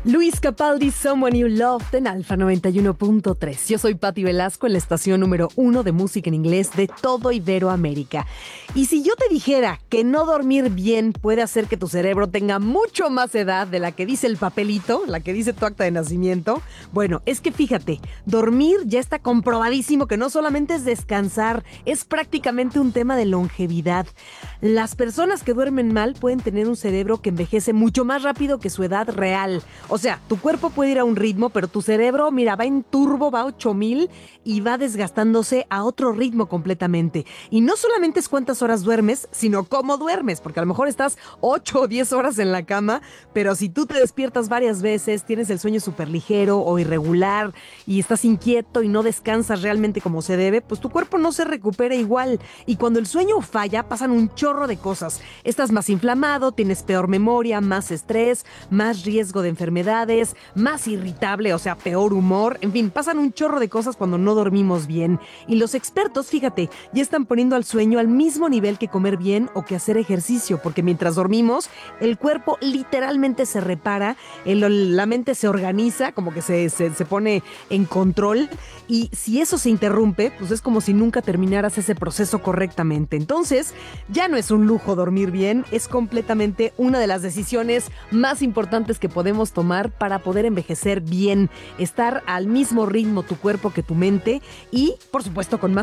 Luis Capaldi, Someone You Loved en Alfa 91.3. Yo soy Patti Velasco en la estación número 1 de música en inglés de todo Iberoamérica. Y si yo te dijera que no dormir bien puede hacer que tu cerebro tenga mucho más edad de la que dice el papelito, la que dice tu acta de nacimiento, bueno, es que fíjate, dormir ya está comprobadísimo que no solamente es descansar, es prácticamente un tema de longevidad. Las personas que duermen mal pueden tener un cerebro que envejece mucho más rápido que su edad real. O sea, tu cuerpo puede ir a un ritmo, pero tu cerebro, mira, va en turbo, va a 8000 y va desgastándose a otro ritmo completamente. Y no solamente es cuántas horas duermes, sino cómo duermes, porque a lo mejor estás 8 o 10 horas en la cama, pero si tú te despiertas varias veces, tienes el sueño súper ligero o irregular y estás inquieto y no descansas realmente como se debe, pues tu cuerpo no se recupera igual. Y cuando el sueño falla, pasan un chorro de cosas. Estás más inflamado, tienes peor memoria, más estrés, más riesgo de enfermedades, más irritable, o sea, peor humor, en fin, pasan un chorro de cosas cuando no dormimos bien. Y los expertos, fíjate, ya están poniendo al sueño al mismo nivel que comer bien o que hacer ejercicio, porque mientras dormimos, el cuerpo literalmente se repara, la mente se organiza, como que se pone en control, y si eso se interrumpe, pues es como si nunca terminaras ese proceso correctamente. Entonces, ya no es un lujo dormir bien, es completamente una de las decisiones más importantes que podemos tomar para poder envejecer bien, estar al mismo ritmo tu cuerpo que tu mente y, por supuesto, con más